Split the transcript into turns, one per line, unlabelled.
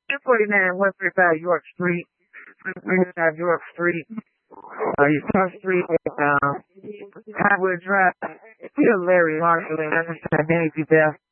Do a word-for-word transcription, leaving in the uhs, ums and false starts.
two forty-nine, one thirty-five York Street, one thirty-five York Street, uh, you cross street, um, Highwood Drive, still Larry Marshall, and I understand Danny Beth.